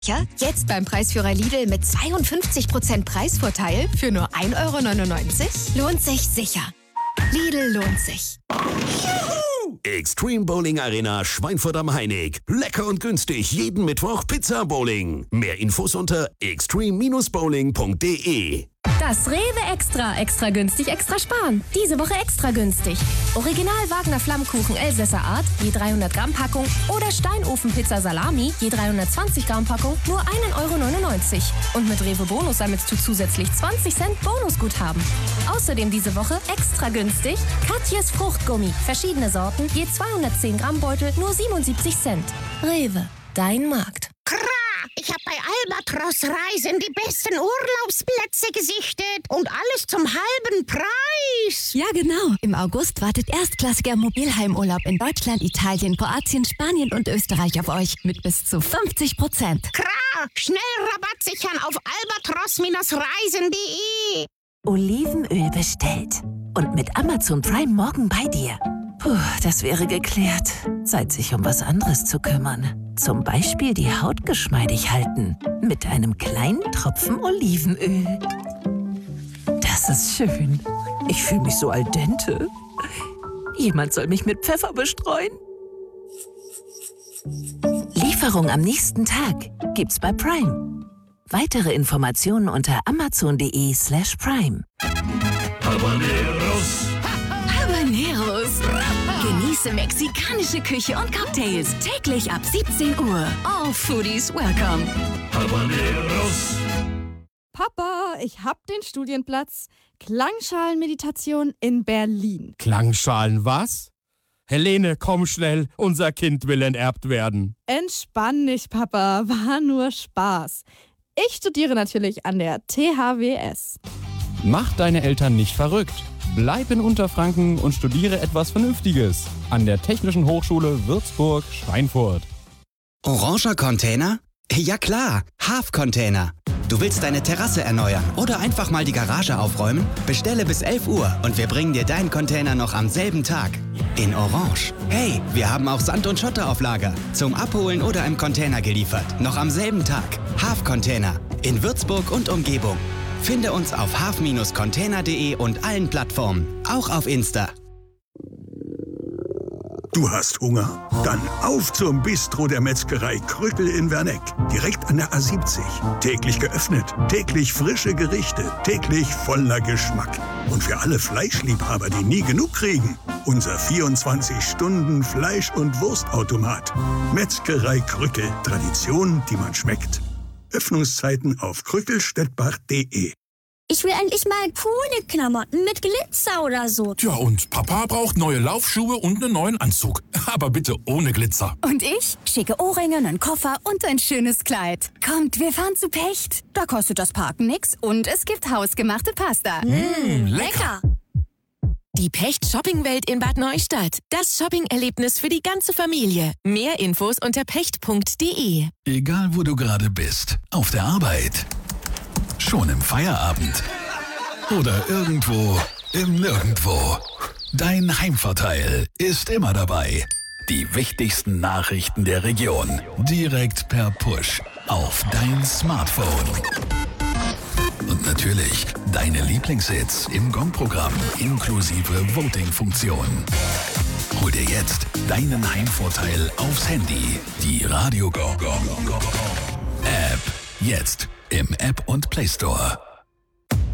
Ja, jetzt beim Preisführer Lidl mit 52% Preisvorteil für nur 1,99 €? Lohnt sich sicher. Lidl lohnt sich. Extreme Bowling Arena Schweinfurt am Heinig. Lecker und günstig jeden Mittwoch Pizza Bowling. Mehr Infos unter extreme-bowling.de. Das Rewe Extra günstig, extra sparen. Diese Woche extra günstig. Original Wagner Flammkuchen Elsässer Art, je 300 Gramm Packung oder Steinofenpizza Salami, je 320 Gramm Packung, nur 1,99 €. Und mit Rewe Bonus sammelst du zusätzlich 20 Cent Bonusguthaben. Außerdem diese Woche extra günstig Katjes Fruchtgummi. Verschiedene Sorten, je 210 Gramm Beutel, nur 77 Cent. Rewe, dein Markt. Ich habe bei Albatros Reisen die besten Urlaubsplätze gesichtet und alles zum halben Preis. Ja, genau. Im August wartet erstklassiger Mobilheimurlaub in Deutschland, Italien, Kroatien, Spanien und Österreich auf euch mit bis zu 50%. Schnell Rabatt sichern auf albatros-reisen.de. Olivenöl bestellt. Und mit Amazon Prime morgen bei dir. Puh, das wäre geklärt. Zeit, sich um was anderes zu kümmern. Zum Beispiel die Haut geschmeidig halten. Mit einem kleinen Tropfen Olivenöl. Das ist schön. Ich fühle mich so al dente. Jemand soll mich mit Pfeffer bestreuen. Lieferung am nächsten Tag gibt's bei Prime. Weitere Informationen unter amazon.de/prime. Habaneros. Habaneros. Genieße mexikanische Küche und Cocktails täglich ab 17 Uhr. All Foodies welcome. Habaneros. Papa, ich hab den Studienplatz. Klangschalenmeditation in Berlin. Klangschalen was? Helene, komm schnell, unser Kind will enterbt werden. Entspann dich, Papa, war nur Spaß. Ich studiere natürlich an der THWS. Mach deine Eltern nicht verrückt. Bleib in Unterfranken und studiere etwas Vernünftiges an der Technischen Hochschule Würzburg-Schweinfurt. Oranger Container? Ja klar, Half-Container. Du willst deine Terrasse erneuern oder einfach mal die Garage aufräumen? Bestelle bis 11 Uhr und wir bringen dir deinen Container noch am selben Tag. In Orange. Hey, wir haben auch Sand und Schotter auf Lager. Zum Abholen oder im Container geliefert. Noch am selben Tag. Half-Container. In Würzburg und Umgebung. Finde uns auf half-container.de und allen Plattformen. Auch auf Insta. Du hast Hunger? Dann auf zum Bistro der Metzgerei Krückel in Werneck. Direkt an der A70. Täglich geöffnet, täglich frische Gerichte, täglich voller Geschmack. Und für alle Fleischliebhaber, die nie genug kriegen, unser 24-Stunden-Fleisch- und Wurstautomat. Metzgerei Krückel. Tradition, die man schmeckt. Öffnungszeiten auf krückelstedt-bach.de. Ich will endlich mal coole Klamotten mit Glitzer oder so. Tja, und Papa braucht neue Laufschuhe und einen neuen Anzug. Aber bitte ohne Glitzer. Und ich? Schicke Ohrringe, einen Koffer und ein schönes Kleid. Kommt, wir fahren zu Pecht. Da kostet das Parken nix und es gibt hausgemachte Pasta. Lecker! Die Pecht Shoppingwelt in Bad Neustadt. Das Shopping-Erlebnis für die ganze Familie. Mehr Infos unter pecht.de. Egal, wo du gerade bist. Auf der Arbeit. Schon im Feierabend. Oder irgendwo im Nirgendwo. Dein Heimvorteil ist immer dabei. Die wichtigsten Nachrichten der Region. Direkt per Push auf dein Smartphone. Und natürlich deine Lieblingshits im Gong-Programm inklusive Voting-Funktion. Hol dir jetzt deinen Heimvorteil aufs Handy. Die Radio Gong App. Jetzt im App und Play Store.